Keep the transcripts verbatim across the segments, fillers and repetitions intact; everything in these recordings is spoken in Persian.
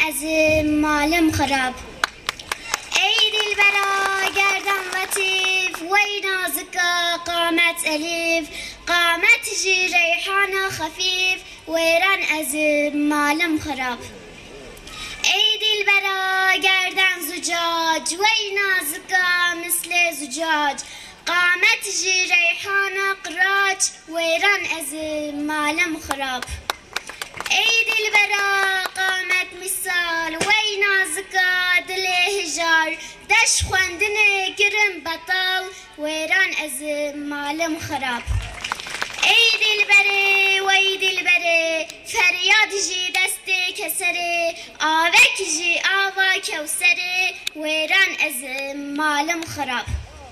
از مالم خراب. ای دلبرا گردن لطیف وی نازکا قامت الیف، قامت جی ریحان خفیف ویران از مالم خراب. ای دلبرا گردن زجاج وی نازکا مثل زجاج، قامت جی ریحان قراج ویران از مالم خراب. ای دلبرا قامت مثال وی نازکا دل هجار، دش خواندن گرم بطال ویران از مالم خراب. ای دلبره وی دلبره فریاد جی دست کسره، آوک جی آوا کوسره ویران از مالم خراب.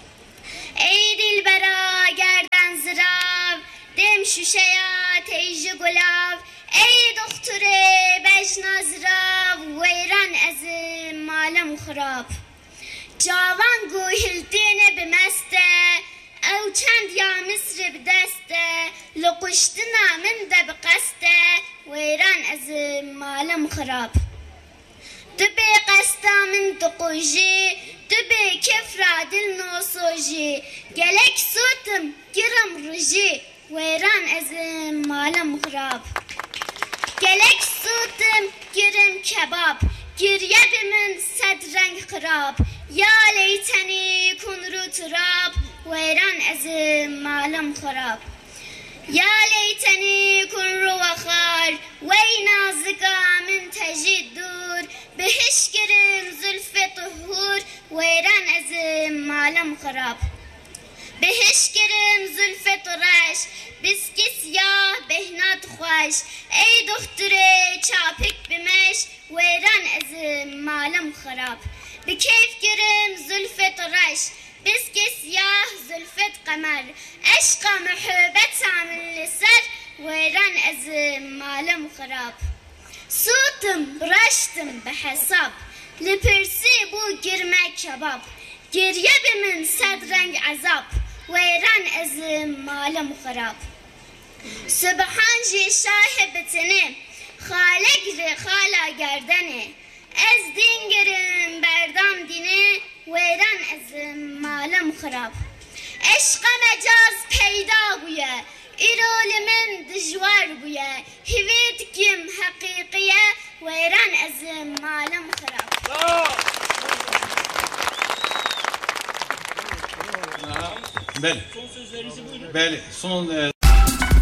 ای دلبرا گردن زراو دم شوشیا تیج گلاو، ای دختر بجنا زراو ویران از مالم خراب. جوان گوهلتین بمسته او چند یا مصر بدسته، لقشتنا من ده بقسته ویران از مالم خراب. دبی قستا من دقوجی دبی کفرا دل نوسوجی، گلک سوتم گرم رجی ویران از مالم خراب. گلک سوتم گرم کباب، گریه من صد رنگ خراب، یا لیتنی کن رو تراب ویران از مالم خراب. یا لیتنی کن رو وخار وی نازکا من تجید دور، بهش گرم زلف طهور ویران از مالم خراب. بهش گرم زلف طرش بسکی سیاه بهنات خوش، ای دختر چاپک بمش ویران از مالم خراب. بکیف گرم زلف طرش بسکی سیاه زلفت قمر، عشق محبت عامل لسر ویران از مالم خراب. صوتم برشتم بحساب لپرسی بو گرمه کباب، گریه به من صد رنگ عذاب ویران از مالم خراب. سبحان جی شاه بتنه خالق ر خالا گردنه، از دین گرم بردام دینه ویران از مالم خراب. عشق مجاز پیدا بویه ایرول من دجوار بویه، هویت کم حقیقیه ویران از مالم خراب. بله. بله. Son